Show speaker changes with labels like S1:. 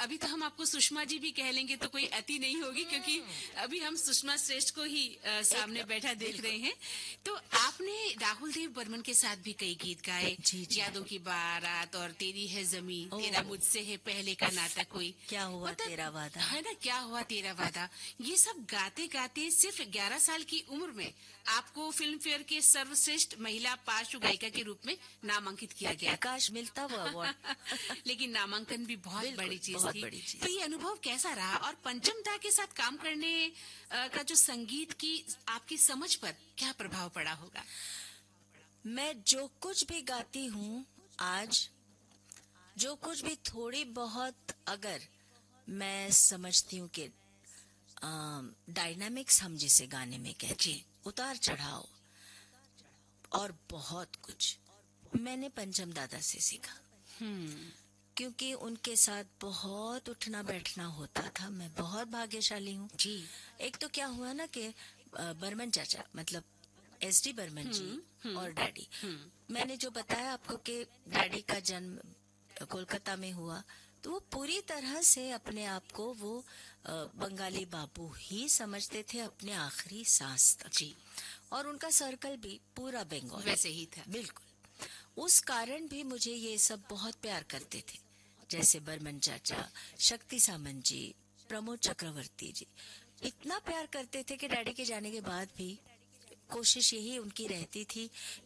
S1: अभी तो हम आपको सुषमा जी भी कह लेंगे तो कोई अति नहीं होगी, क्योंकि अभी हम सुषमा श्रेष्ठ को ही सामने
S2: एकदम,
S1: बैठा देख
S2: बिल्कुल।
S1: रहे हैं। तो आपने राहुल देव बर्मन के साथ भी कई गीत गाए,
S2: जी जी।
S1: यादों की बारात और तेरी है जमी, तेरा
S2: ओह,
S1: मुझसे है पहले का नाता कोई,
S2: क्या हुआ तेरा
S1: मतलब
S2: वादा।
S1: है ना, क्या हुआ तेरा वादा। ये सब गाते गाते सिर्फ 11 साल की उम्र में आपको फिल्म फेयर के सर्वश्रेष्ठ महिला पार्श्व गायिका के रूप में नामांकित किया गया था।
S2: काश मिलता वो अवार्ड।
S1: लेकिन नामांकन भी बहुत
S2: बिल्कुल,
S1: बड़ी चीज
S2: बहुत
S1: थी।
S2: बड़ी
S1: तो
S2: चीज।
S1: ये अनुभव कैसा रहा, और पंचम दा के साथ काम करने का जो संगीत की आपकी समझ पर क्या प्रभाव पड़ा होगा?
S2: मैं जो कुछ भी गाती हूँ आज, जो कुछ भी थोड़ी बहुत अगर मैं समझती हूँ कि डायनामिक्स हम जिसे गाने में कहते
S1: जी।
S2: हैं, उतार चढ़ाव और बहुत कुछ मैंने पंचम दादा से सीखा।
S1: हम्म।
S2: क्योंकि उनके साथ बहुत उठना बैठना होता था। मैं बहुत भाग्यशाली हूँ।
S1: जी।
S2: एक तो क्या हुआ ना कि बर्मन चाचा मतलब एसडी बर्मन जी
S1: हम्म।
S2: और डैडी,
S1: हम्म।
S2: मैंने जो बताया आपको कि डैडी का जन्म कोलकाता में हुआ, तो वो पूरी तरह से अपने आप को वो बंगाली बाबू ही समझते थे अपने आखिरी सांस तक।
S1: जी।
S2: और उनका सर्कल भी पूरा बंगाली।
S1: वैसे ही था।
S2: बिल्कुल। उस कारण भी मुझे ये सब बहुत प्यार करते थे। जैसे बर्मन चाचा, शक्ति सामंत जी, प्रमोद चक्रवर्ती जी, इतना प्यार करते थे कि डैडी के जाने के बाद भी कोशिश यही उनकी रहती थी